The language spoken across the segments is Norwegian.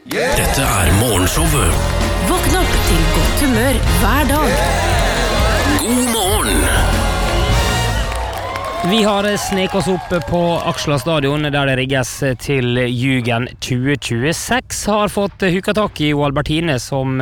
Dette morgenshowet. Våkn opp til godt humør hver dag. God morgen. Vi har sneket oss opp på Aksla stadion, der det rigges til Jugen 2026. Har fått huka tak i Albertine, som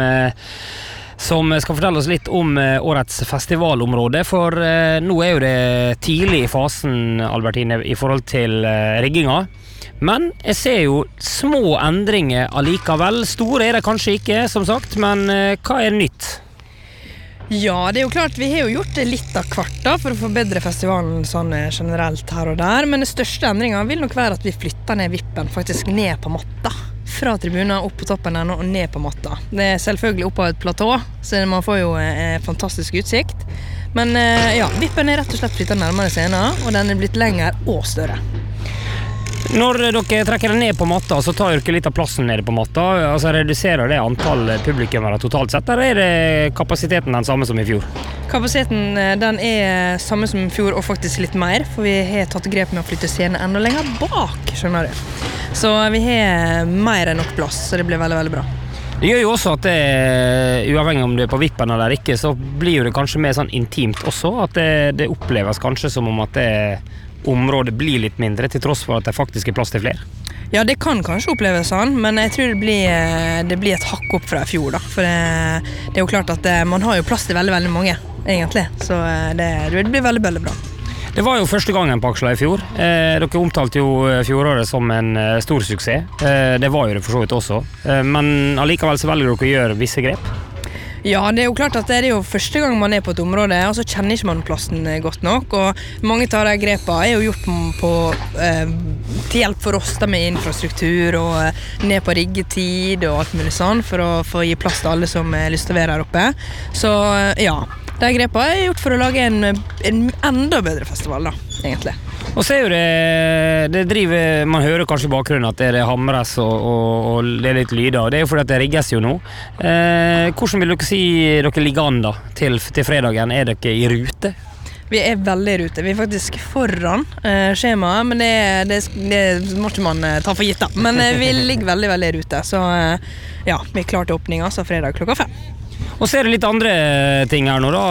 skal fortelle oss litt om årets festivalområde. For nå jo det tidlig i fasen, Albertine, i forhold til rigginga. Men jeg ser jo små endringer allikevel. Store det kanskje ikke, som sagt, men hva nytt? Ja, det jo klart, vi har jo gjort det litt av hvert da, for å forbedre festivalen sånn generelt her og der. Men det største endringen vil nok være at vi flytter ned vippen, faktisk ned på matta. Fra tribunen opp på toppen der og ned på matta. Det selvfølgelig opp på et platå, så man får jo fantastisk utsikt. Men ja, vippen rett og slett flyttet nærmere scenen, og den blitt lengre og større. Når dere trekker den ned på matta, så tar dere litt av plassen nede på matta. Altså reduserer det antall publikummere totalt sett, eller det kapasiteten den samme som i fjor? Kapasiteten den samme som i fjor, og faktisk litt mer, for vi har tatt grep med å flytte scenen enda lenger bak, skjønner du. Så vi har mer enn nok plass, så det blir veldig, veldig bra. Det gjør jo også at det, uavhengig om det på vippen eller ikke, så blir det kanskje mer sånn intimt også, at det oppleves kanskje som om at det området blir litt mindre, til tross for at det faktisk plass til flere. Ja, det kan kanskje oppleves sånn, men jeg tror det blir et hakk opp fra i fjor da, for det jo klart at man har jo plass til veldig, veldig mange, egentlig, så det blir veldig, veldig bra. Det var jo første gangen på Aksla i fjor. Dere omtalte jo fjoråret som en stor suksess. Det var jo det for så vidt også. Men allikevel så velger dere å gjøre visse grep. Ja, det jo klart at det jo første gang man på et område, og så kjenner ikke man plassen godt nok, og mange av de grepene jo gjort til hjelp for oss da, med infrastruktur og ned på riggetid og alt mulig sånn, for å gi plass til alle som har lyst til å være her oppe. Så ja, de grepene gjort for å lage en enda bedre festival da, egentlig. Og så jo det driver, man hører kanskje i bakgrunnen at det hamres og det litt lyder, og det jo fordi at det rigges jo nå. Hvordan vil dere si dere ligger an da til fredagen? Dere i rute? Vi veldig i rute. Vi faktisk foran skjemaet, men det må ikke man ta for gitt da. Men vi ligger veldig, veldig i rute, så ja, vi klar til åpninga, så fredag klokka 5. Og så det litt andre ting her nå da.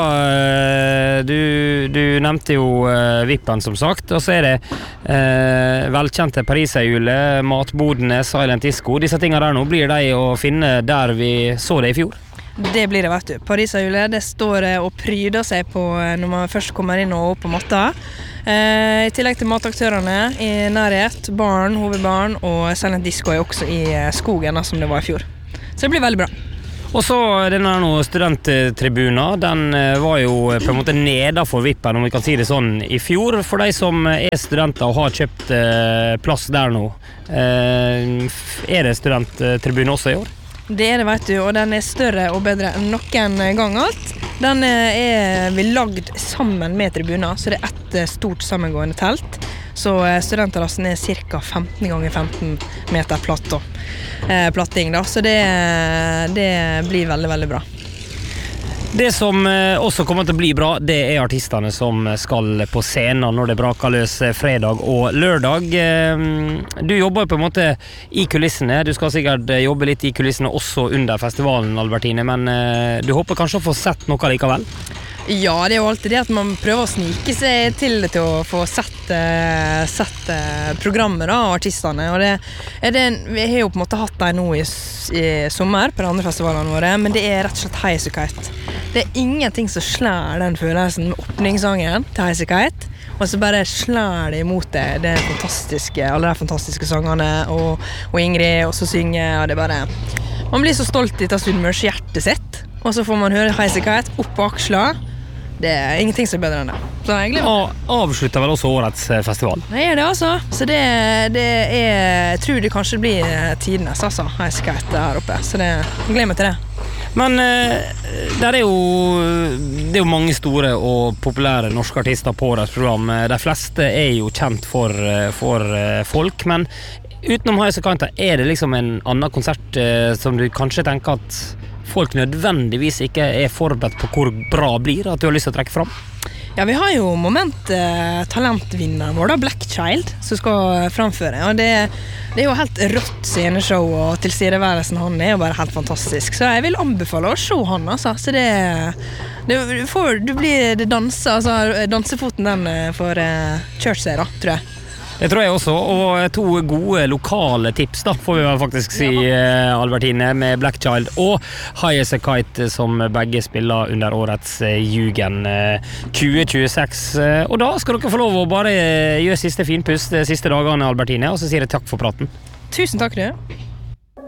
Du nevnte jo vippen som sagt, og så det velkjente Pariserhjulet, matbodene, Silent Disco. Disse tingene der nå, blir de å finne der vi så det i fjor? Det blir det, vet du. Pariserhjulet, det står og pryder seg på når man først kommer inn og opp på matta. I tillegg til mataktørene i nærhet, hovedbarn og Silent Disco også i skogen da, som det var i fjor. Så det blir veldig bra. Og så denne studenttribuna, den var jo på en måte nedenfor vippen, om vi kan si det sånn, i fjor. For de som studenter og har kjøpt plass der nå, det studenttribuna også i år? Det det, vet du, og den større og bedre enn noen gang alt. Den vi lagd sammen med tribuner, så det et stort sammengående telt. Så studentterrassen cirka 15 ganger 15 meter platting da, så det blir veldig, veldig bra. Det som også kommer til å bli bra, det artistene som skal på scenen når det braker løs fredag og lørdag. Du jobber på en måte i kulissene, du skal sikkert jobbe litt i kulissene også under festivalen, Albertine, men du håper kanskje å få sett noe likevel? Ja, det jo alltid det at man prøver å snike seg til å få sett programmet da, av artistene, og vi har jo på en måte hatt dem nå i sommer på de andre festivalene våre, men det rett og slett Highasakite. Det ingenting som slår den følelsen med åpningssangen til Highasakite, og så bare slår det imot det fantastiske, alle de fantastiske sangene, og Ingrid også synger, og det bare, man blir så stolt i Sunnmørs hjertet sitt, og så får man høre Highasakite opp på Aksla. Det ingenting som bedre enn det. Så jeg gleder. Avslutter vel også årets festival? Det det altså. Så jeg tror det kanskje blir tidenes, altså, Highasakite der oppe. Så jeg gleder meg til det. Men det jo mange store og populære norske artister på årets program. De fleste jo kjent for folk, men utenom Highasakite det liksom en annen konsert som du kanskje tenker at folk nødvendigvis ikke forberedt på hvor bra blir, at du har lyst til å trekke fram? Ja, vi har jo talentvinneren vår, da, Black Child, som skal framføre. Og det er jo helt rått sceneshow, og tilstedeværelsen han er jo bare helt fantastisk. Så jeg vil anbefale å se han, altså. Så dansefoten den får kjørt seg, da, tror jeg. Det tror jeg også, og 2 gode lokale tips da, får vi faktisk si, Albertine, med Black Child og High as a Kite, som begge spiller under årets Jugen 2026. Og da skal dere få lov å bare gjøre siste finpust de siste dagene, Albertine, og så sier jeg takk for praten. Tusen takk, du.